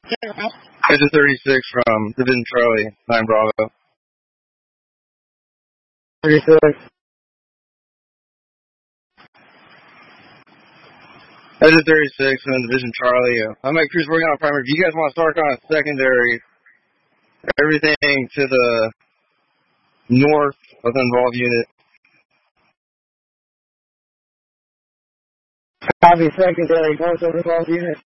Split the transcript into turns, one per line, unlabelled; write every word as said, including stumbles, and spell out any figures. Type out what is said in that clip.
Edge thirty-six from Division Charlie, nine Bravo. thirty-six. Edge thirty-six from Division Charlie. I'm at Cruz working on primary. If you guys want to start on secondary, everything to the north of the involved unit. Copy secondary, north of involved unit.